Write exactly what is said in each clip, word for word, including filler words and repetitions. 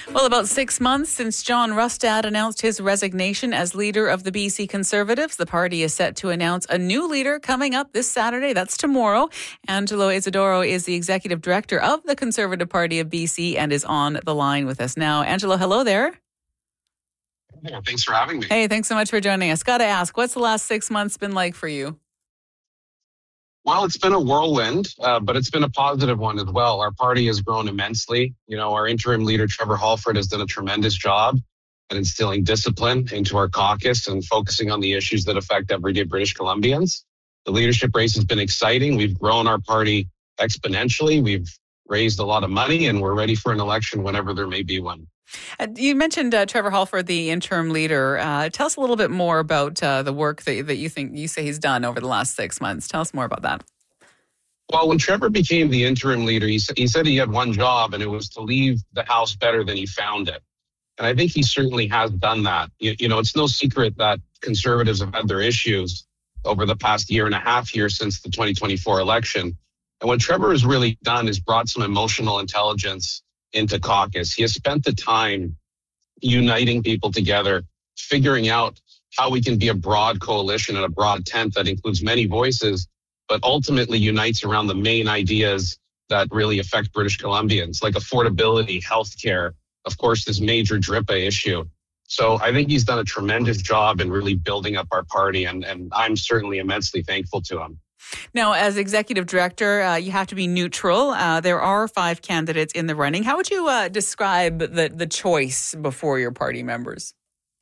Well, about six months since John Rustad announced his resignation as leader of the B C Conservatives, the party is set to announce a new leader coming up this Saturday. That's tomorrow. Angelo Isidoro is the executive director of the Conservative Party of B C and is on the line with us now. Angelo, hello there. Yeah, thanks for having me. Hey, thanks so much for joining us. Got to ask, what's the last six months been like for you? Well, it's been a whirlwind, uh, but it's been a positive one as well. Our party has grown immensely. You know, our interim leader, Trevor Halford, has done a tremendous job at instilling discipline into our caucus and focusing on the issues that affect everyday British Columbians. The leadership race has been exciting. We've grown our party exponentially. We've raised a lot of money, and we're ready for an election whenever there may be one. Uh, you mentioned uh, Trevor Halford, the interim leader. Uh, tell us a little bit more about uh, the work that, that you think you say he's done over the last six months. Tell us more about that. Well, when Trevor became the interim leader, he, he said he had one job, and it was to leave the House better than he found it. And I think he certainly has done that. You, you know, it's no secret that Conservatives have had their issues over the past year and a half years since the twenty twenty-four election. And what Trevor has really done is brought some emotional intelligence into caucus. He has spent the time uniting people together, figuring out how we can be a broad coalition and a broad tent that includes many voices, but ultimately unites around the main ideas that really affect British Columbians, like affordability, healthcare, of course, this major D R I P A issue. So I think he's done a tremendous job in really building up our party, and, and I'm certainly immensely thankful to him. Now, as executive director, uh, you have to be neutral. Uh, there are five candidates in the running. How would you uh, describe the, the choice before your party members?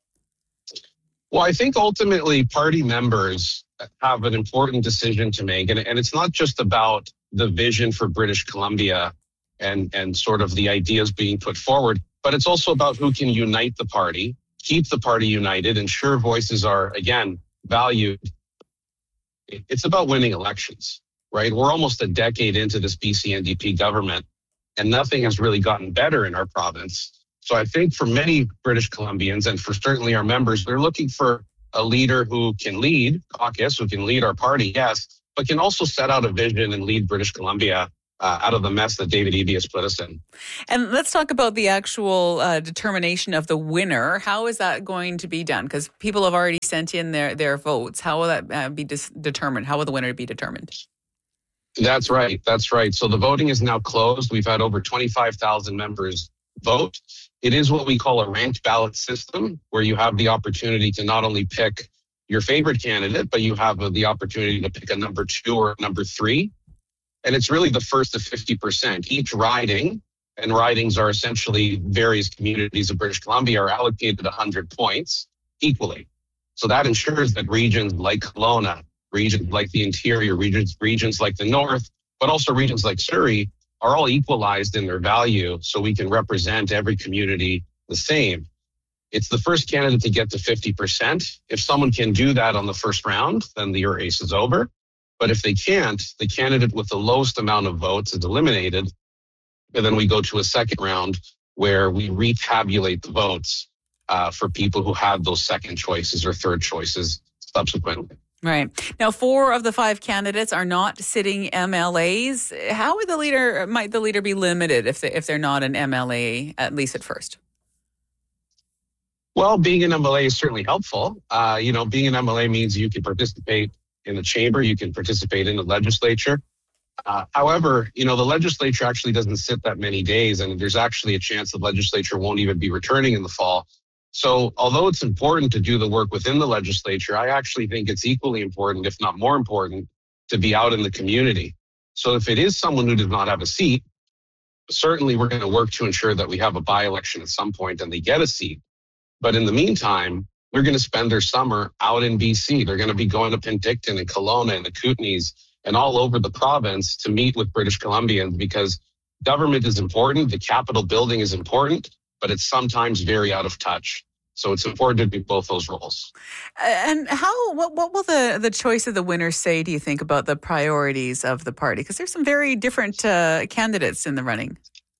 Well, I think ultimately party members have an important decision to make. And, and it's not just about the vision for British Columbia and, and sort of the ideas being put forward, but it's also about who can unite the party, keep the party united, ensure voices are, again, valued. It's about winning elections, right? We're almost a decade into this B C N D P government, and nothing has really gotten better in our province. So I think for many British Columbians, and for certainly our members, they're looking for a leader who can lead caucus, who can lead our party, yes, but can also set out a vision and lead British Columbia Uh, out of the mess that David Eby has put us in. And let's talk about the actual uh, determination of the winner. How is that going to be done? Because people have already sent in their, their votes. How will that uh, be dis- determined? How will the winner be determined? That's right. That's right. So the voting is now closed. We've had over twenty-five thousand members vote. It is what we call a ranked ballot system, where you have the opportunity to not only pick your favorite candidate, but you have the opportunity to pick a number two or a number three. And it's really the first of fifty percent. Each riding, and ridings are essentially various communities of British Columbia, are allocated one hundred points equally. So that ensures that regions like Kelowna, regions like the interior, regions, regions like the north, but also regions like Surrey are all equalized in their value, so we can represent every community the same. It's the first candidate to get to fifty percent. If someone can do that on the first round, then the race is over. But if they can't, the candidate with the lowest amount of votes is eliminated. And then we go to a second round where we retabulate the votes uh, for people who have those second choices or third choices subsequently. Right. Now, four of the five candidates are not sitting M L As. How would the leader, might the leader be limited if, they, if they're not an M L A, at least at first? Well, being an M L A is certainly helpful. Uh, you know, being an M L A means you can participate in the chamber, you can participate in the legislature. Uh, however, you know, the legislature actually doesn't sit that many days, and there's actually a chance the legislature won't even be returning in the fall. So although it's important to do the work within the legislature, I actually think it's equally important, if not more important, to be out in the community. So if it is someone who does not have a seat, certainly we're going to work to ensure that we have a by-election at some point and they get a seat. But in the meantime, they're going to spend their summer out in B C. They're going to be going to Penticton and Kelowna and the Kootenays and all over the province to meet with British Columbians, because government is important. The Capitol building is important, but it's sometimes very out of touch. So it's important to do both those roles. And how, what, what will the, the choice of the winner say, do you think, about the priorities of the party? Because there's some very different uh, candidates in the running.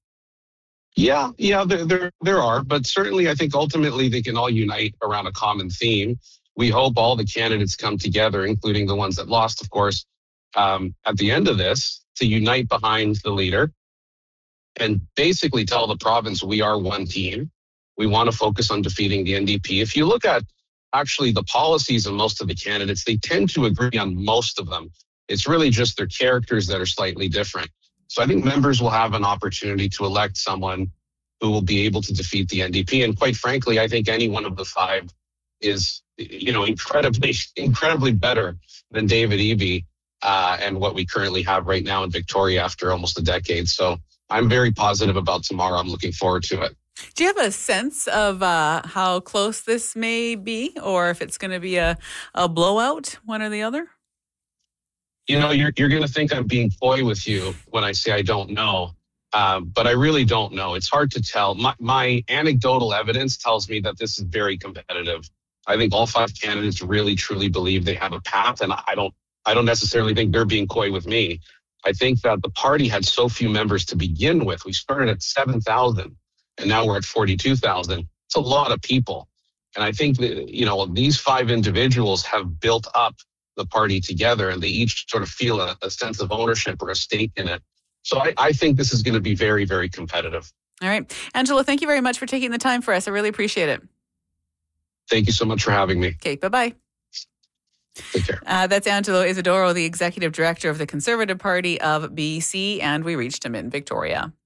Yeah, yeah, there, there there are, but certainly I think ultimately they can all unite around a common theme. We hope all the candidates come together, including the ones that lost, of course, um, at the end of this, to unite behind the leader and basically tell the province we are one team. We want to focus on defeating the N D P. If you look at actually the policies of most of the candidates, they tend to agree on most of them. It's really just their characters that are slightly different. So I think members will have an opportunity to elect someone who will be able to defeat the N D P. And quite frankly, I think any one of the five is, you know, incredibly, incredibly better than David Eby uh, and what we currently have right now in Victoria after almost a decade. So I'm very positive about tomorrow. I'm looking forward to it. Do you have a sense of uh, how close this may be, or if it's going to be a, a blowout, one or the other? You know, you're, you're going to think I'm being coy with you when I say I don't know, uh, but I really don't know. It's hard to tell. My, my anecdotal evidence tells me that this is very competitive. I think all five candidates really, truly believe they have a path, and I don't, I don't necessarily think they're being coy with me. I think that the party had so few members to begin with. We started at seven thousand. And now we're at forty-two thousand. It's a lot of people. And I think that, you know, these five individuals have built up the party together, and they each sort of feel a, a sense of ownership or a stake in it. So I, I think this is going to be very, very competitive. All right. Angelo, thank you very much for taking the time for us. I really appreciate it. Thank you so much for having me. Okay, bye-bye. Take care. Uh, that's Angelo Isidoro, the Executive Director of the Conservative Party of B C, and we reached him in Victoria.